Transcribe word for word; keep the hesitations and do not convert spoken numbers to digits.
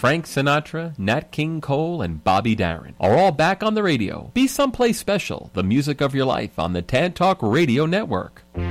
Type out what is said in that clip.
Frank Sinatra, Nat King Cole, and Bobby Darin are all back on the radio. Be Someplace Special, the music of your life on the Tad Talk Radio Network.